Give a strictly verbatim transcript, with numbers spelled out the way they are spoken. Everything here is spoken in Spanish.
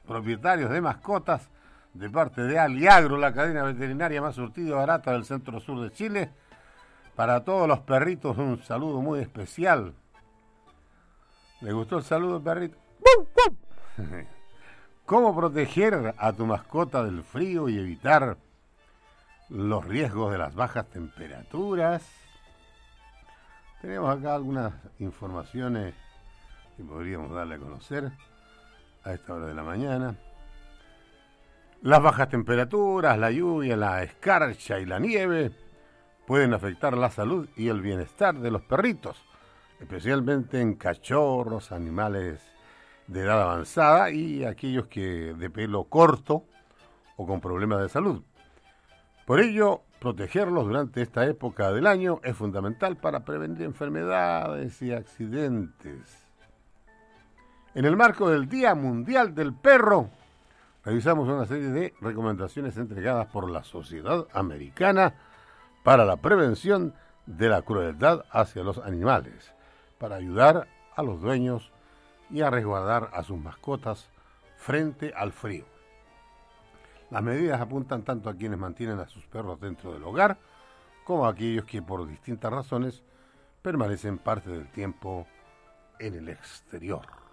propietarios de mascotas, de parte de Aliagro, la cadena veterinaria más surtida y barata del centro sur de Chile. Para todos los perritos, un saludo muy especial. ¿Le gustó el saludo, perrito? ¿Cómo proteger a tu mascota del frío y evitar los riesgos de las bajas temperaturas? Tenemos acá algunas informaciones que podríamos darle a conocer a esta hora de la mañana. Las bajas temperaturas, la lluvia, la escarcha y la nieve pueden afectar la salud y el bienestar de los perritos, especialmente en cachorros, animales de edad avanzada y aquellos que de pelo corto o con problemas de salud. Por ello, protegerlos durante esta época del año es fundamental para prevenir enfermedades y accidentes. En el marco del Día Mundial del Perro, revisamos una serie de recomendaciones entregadas por la Sociedad Americana para la Prevención de la Crueldad hacia los Animales, para ayudar a los dueños y a resguardar a sus mascotas frente al frío. Las medidas apuntan tanto a quienes mantienen a sus perros dentro del hogar, como a aquellos que por distintas razones permanecen parte del tiempo en el exterior.